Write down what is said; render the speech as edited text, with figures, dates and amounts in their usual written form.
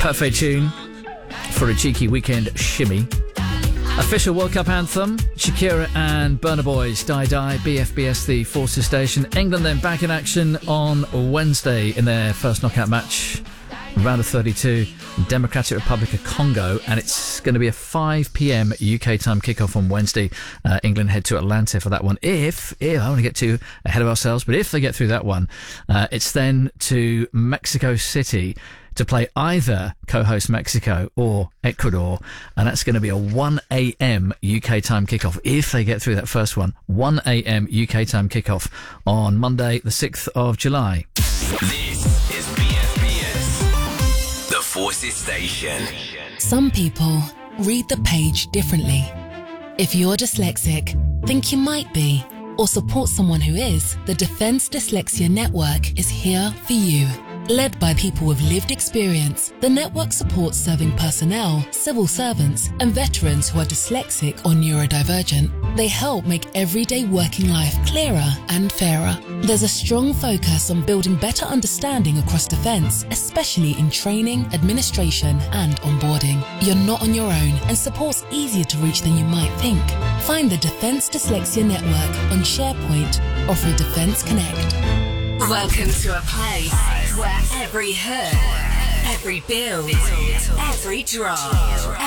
Perfect tune for a cheeky weekend shimmy. Official World Cup anthem, Shakira and Burna Boy's Die Die, BFBS, the Forces Station. England then back in action on Wednesday in their first knockout match, round of 32, Democratic Republic of Congo, and it's going to be a 5 p.m. UK time kickoff on Wednesday. England head to Atlanta for that one. If I don't want to get too ahead of ourselves, but if they get through that one, it's then to Mexico City to play either co-host Mexico or Ecuador, and that's going to be a 1 a.m. UK time kickoff if they get through that first one. 1 a.m. UK time kickoff on Monday, the 6th of July. This is BFBS, the Forces Station. Some people read the page differently. If you're dyslexic, think you might be, or support someone who is, the Defence Dyslexia Network is here for you. Led by people with lived experience, the network supports serving personnel, civil servants, and veterans who are dyslexic or neurodivergent. They help make everyday working life clearer and fairer. There's a strong focus on building better understanding across defence, especially in training, administration, and onboarding. You're not on your own, and support's easier to reach than you might think. Find the Defence Dyslexia Network on SharePoint or through Defence Connect. Welcome to a place where every hurt, every build, every drop,